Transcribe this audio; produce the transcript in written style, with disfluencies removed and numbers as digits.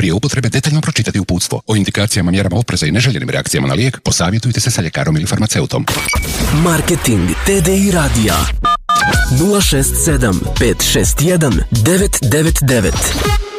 Prije upotrebe detaljno pročitati uputstvo. O indikacijama, mjerama opreza i neželjenim reakcijama na lijek posavjetujte se sa ljekarom ili farmaceutom. Marketing TDI radija 067 561 999